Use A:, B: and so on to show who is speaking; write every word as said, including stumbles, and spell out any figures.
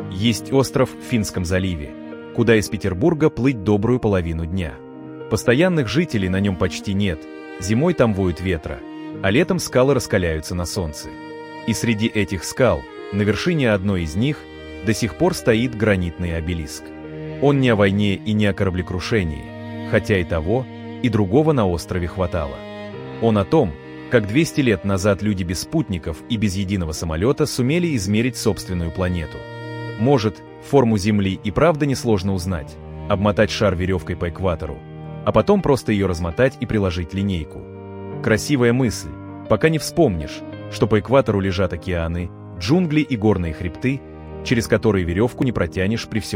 A: Есть остров в Финском заливе, куда из Петербурга плыть добрую половину дня. Постоянных жителей на нем почти нет, зимой там воют ветра, а летом скалы раскаляются на солнце. И среди этих скал, на вершине одной из них, до сих пор стоит гранитный обелиск. Он не о войне и не о кораблекрушении, хотя и того, и другого на острове хватало. Он о том, как двести лет назад люди без спутников и без единого самолета сумели измерить собственную планету. Может, форму Земли и правда несложно узнать, обмотать шар веревкой по экватору, а потом просто ее размотать и приложить линейку. Красивая мысль, пока не вспомнишь, что по экватору лежат океаны, джунгли и горные хребты, через которые веревку не протянешь при всем